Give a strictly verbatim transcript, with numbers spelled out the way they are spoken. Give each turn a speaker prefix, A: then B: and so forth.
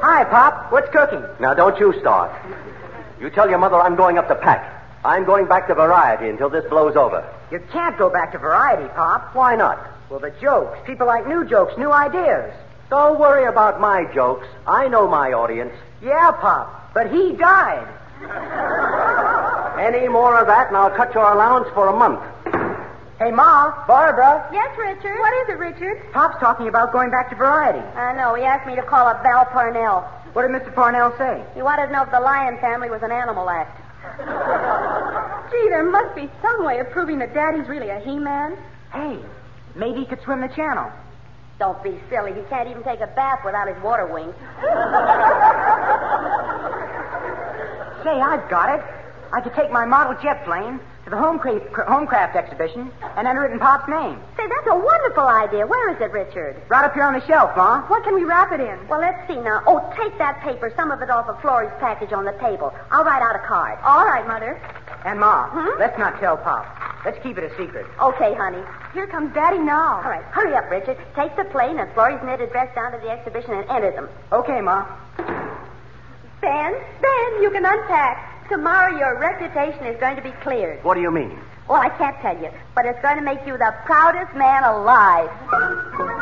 A: Hi, Pop. What's cooking?
B: Now, don't you start. You tell your mother I'm going up to pack. I'm going back to Variety until this blows over.
A: You can't go back to Variety, Pop.
B: Why not?
A: Well, the jokes. People like new jokes, new ideas.
B: Don't worry about my jokes. I know my audience.
A: Yeah, Pop. But he died.
B: Any more of that, and I'll cut your allowance for a month.
A: Hey, Ma, Barbara.
C: Yes, Richard? What is it, Richard?
A: Pop's talking about going back to Variety.
C: I know. He asked me to call up Val Parnell.
A: What did Mister Parnell say?
C: He wanted to know if the Lion family was an animal act.
D: Gee, there must be some way of proving that Daddy's really a He-Man.
A: Hey, maybe he could swim the channel.
C: Don't be silly. He can't even take a bath without his water wings.
A: Say, I've got it. I could take my model jet plane to the Homecraft, Homecraft exhibition and enter it in Pop's name.
C: Say, that's a wonderful idea. Where is it, Richard?
A: Right up here on the shelf, Ma.
D: What can we wrap it in?
C: Well, let's see now. Oh, take that paper, some of it off of Florrie's package on the table. I'll write out a card.
D: All right, Mother.
A: And, Ma,
C: Hmm?
A: let's not tell Pop. Let's keep it a secret.
C: Okay, honey.
D: Here comes Daddy now.
C: All right, hurry up, Richard. Take the plane and Florrie's knitted dress down to the exhibition and enter them.
A: Okay, Ma.
C: Ben, Ben, you can unpack. Tomorrow your reputation is going to be cleared.
B: What do you mean?
C: Well, I can't tell you, but it's going to make you the proudest man alive.